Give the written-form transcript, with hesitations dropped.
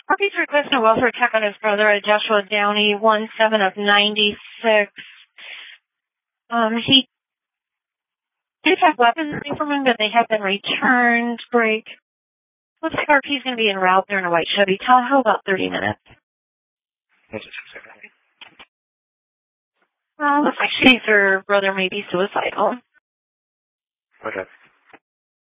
RP's requesting a welfare check on his brother, Joshua Downey, 1/7 of 96. He did have weapons from him, but they have been returned. Break. Looks like RP's going to be en route there in a white Chevy Tahoe, about 30 minutes. Looks like she thinks her brother may be suicidal. Okay.